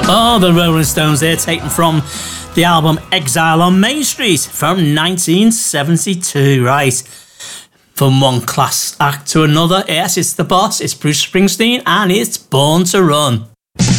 Oh, the Rolling Stones there, taken from the album Exile on Main Street from 1972, right? From one class act to another, yes, it's the boss, it's Bruce Springsteen, and it's Born to Run.